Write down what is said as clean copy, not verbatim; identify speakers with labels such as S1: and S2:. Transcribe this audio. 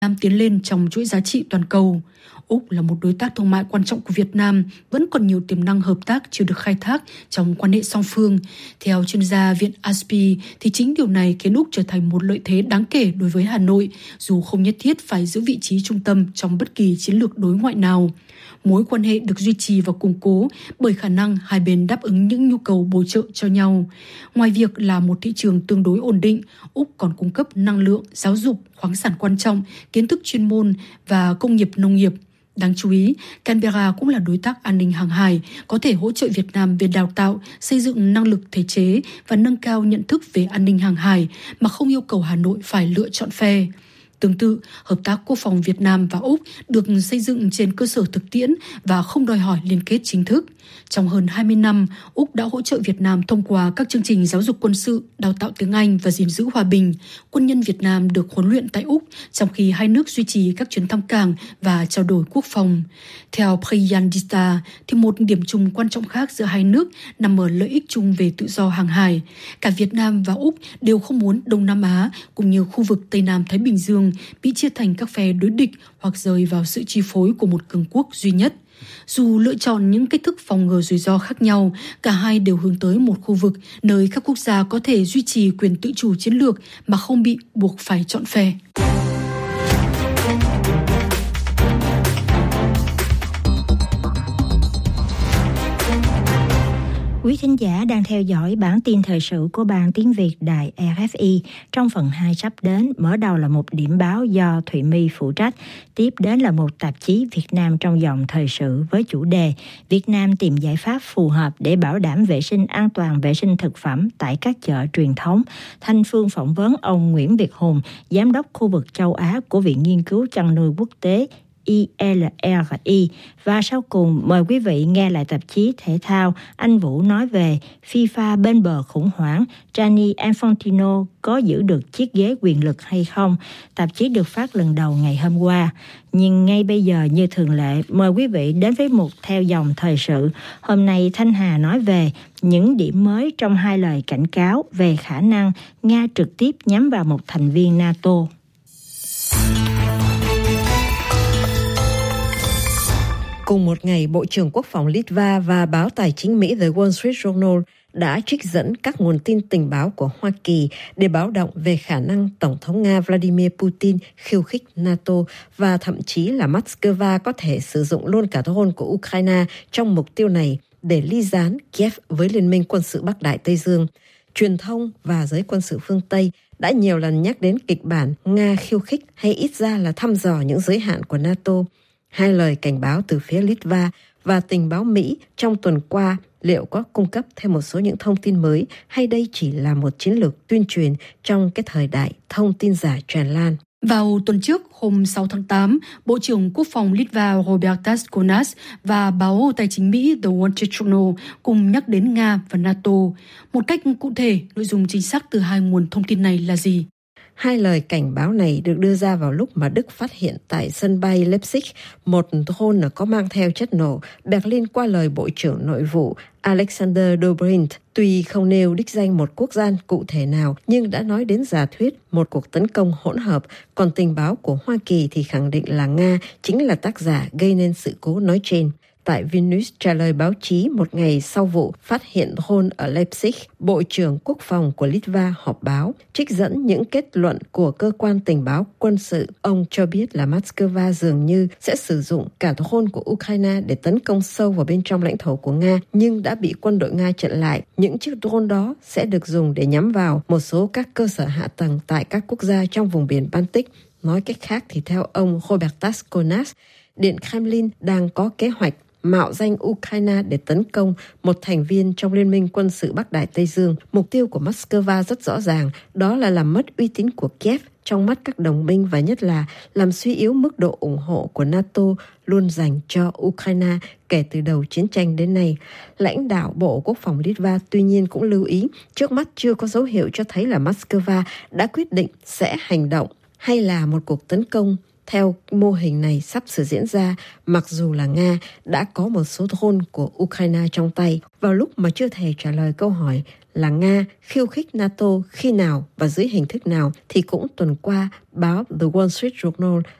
S1: Nam tiến lên trong chuỗi giá trị toàn cầu. Úc là một đối tác thương mại quan trọng của Việt Nam, vẫn còn nhiều tiềm năng hợp tác chưa được khai thác trong quan hệ song phương. Theo chuyên gia Viện ASPI, thì chính điều này khiến Úc trở thành một lợi thế đáng kể đối với Hà Nội, dù không nhất thiết phải giữ vị trí trung tâm trong bất kỳ chiến lược đối ngoại nào. Mối quan hệ được duy trì và củng cố bởi khả năng hai bên đáp ứng những nhu cầu bổ trợ cho nhau. Ngoài việc là một thị trường tương đối ổn định, Úc còn cung cấp năng lượng, giáo dục, khoáng sản quan trọng, kiến thức chuyên môn và công nghiệp nông nghiệp. Đáng chú ý, Canberra cũng là đối tác an ninh hàng hải, có thể hỗ trợ Việt Nam về đào tạo, xây dựng năng lực thể chế và nâng cao nhận thức về an ninh hàng hải mà không yêu cầu Hà Nội phải lựa chọn phe. Tương tự, hợp tác quốc phòng Việt Nam và Úc được xây dựng trên cơ sở thực tiễn và không đòi hỏi liên kết chính thức. Trong hơn 20 năm, Úc đã hỗ trợ Việt Nam thông qua các chương trình giáo dục quân sự, đào tạo tiếng Anh và gìn giữ hòa bình. Quân nhân Việt Nam được huấn luyện tại Úc, trong khi hai nước duy trì các chuyến thăm cảng và trao đổi quốc phòng. Theo Priyandita, thì một điểm chung quan trọng khác giữa hai nước nằm ở lợi ích chung về tự do hàng hải. Cả Việt Nam và Úc đều không muốn Đông Nam Á, cũng như khu vực Tây Nam Thái Bình Dương, bị chia thành các phe đối địch hoặc rơi vào sự chi phối của một cường quốc duy nhất. Dù lựa chọn những cách thức phòng ngừa rủi ro khác nhau, cả hai đều hướng tới một khu vực nơi các quốc gia có thể duy trì quyền tự chủ chiến lược mà không bị buộc phải chọn phe.
S2: Quý thính giả đang theo dõi bản tin thời sự của Ban Tiếng Việt Đài RFI. Trong phần 2 sắp đến, mở đầu là một điểm báo do Thụy My phụ trách. Tiếp đến là một tạp chí Việt Nam trong dòng thời sự với chủ đề Việt Nam tìm giải pháp phù hợp để bảo đảm vệ sinh an toàn vệ sinh thực phẩm tại các chợ truyền thống. Thanh Phương phỏng vấn ông Nguyễn Việt Hùng, Giám đốc khu vực châu Á của Viện Nghiên cứu Chăn nuôi Quốc tế ILRI. Và sau cùng mời quý vị nghe lại tạp chí thể thao. Anh Vũ nói về FIFA bên bờ khủng hoảng, Gianni Infantino có giữ được chiếc ghế quyền lực hay không. Tạp chí được phát lần đầu ngày hôm qua. Nhưng ngay bây giờ như thường lệ, mời quý vị đến với một theo dòng thời sự. Hôm nay Thanh Hà nói về những điểm mới trong hai lời cảnh cáo về khả năng Nga trực tiếp nhắm vào một thành viên NATO.
S3: Cùng một ngày, Bộ trưởng Quốc phòng Litva và báo tài chính Mỹ The Wall Street Journal đã trích dẫn các nguồn tin tình báo của Hoa Kỳ để báo động về khả năng Tổng thống Nga Vladimir Putin khiêu khích NATO và thậm chí là Moscow có thể sử dụng luôn cả drone của Ukraine trong mục tiêu này để ly gián Kiev với Liên minh quân sự Bắc Đại Tây Dương. Truyền thông và giới quân sự phương Tây đã nhiều lần nhắc đến kịch bản Nga khiêu khích hay ít ra là thăm dò những giới hạn của NATO. Hai lời cảnh báo từ phía Litva và tình báo Mỹ trong tuần qua liệu có cung cấp thêm một số những thông tin mới hay đây chỉ là một chiến lược tuyên truyền trong cái thời đại thông tin giả tràn lan?
S1: Vào tuần trước, hôm 6 tháng 8, Bộ trưởng Quốc phòng Litva Robertas Konas và báo tài chính Mỹ The Wall Street Journal cùng nhắc đến Nga và NATO. Một cách cụ thể, nội dung chính xác từ hai nguồn thông tin này là gì?
S3: Hai lời cảnh báo này được đưa ra vào lúc mà Đức phát hiện tại sân bay Leipzig một drone có mang theo chất nổ. Berlin qua lời Bộ trưởng Nội vụ Alexander Dobrindt tuy không nêu đích danh một quốc gia cụ thể nào nhưng đã nói đến giả thuyết một cuộc tấn công hỗn hợp, còn tình báo của Hoa Kỳ thì khẳng định là Nga chính là tác giả gây nên sự cố nói trên. Tại Vilnius trả lời báo chí một ngày sau vụ phát hiện drone ở Leipzig, Bộ trưởng Quốc phòng của Litva họp báo, trích dẫn những kết luận của cơ quan tình báo quân sự. Ông cho biết là Moscow dường như sẽ sử dụng cả drone của Ukraine để tấn công sâu vào bên trong lãnh thổ của Nga, nhưng đã bị quân đội Nga chặn lại. Những chiếc drone đó sẽ được dùng để nhắm vào một số các cơ sở hạ tầng tại các quốc gia trong vùng biển Baltic. Nói cách khác thì theo ông Robertas Konas, Điện Kremlin đang có kế hoạch mạo danh Ukraine để tấn công một thành viên trong Liên minh quân sự Bắc Đại Tây Dương. Mục tiêu của Moscow rất rõ ràng, đó là làm mất uy tín của Kiev trong mắt các đồng minh và nhất là làm suy yếu mức độ ủng hộ của NATO luôn dành cho Ukraine kể từ đầu chiến tranh đến nay. Lãnh đạo Bộ Quốc phòng Litva tuy nhiên cũng lưu ý, trước mắt chưa có dấu hiệu cho thấy là Moscow đã quyết định sẽ hành động hay là một cuộc tấn công theo mô hình này sắp sửa diễn ra, mặc dù là Nga đã có một số drone của Ukraine trong tay. Vào lúc mà chưa thể trả lời câu hỏi là Nga khiêu khích NATO khi nào và dưới hình thức nào thì cũng tuần qua báo The Wall Street Journal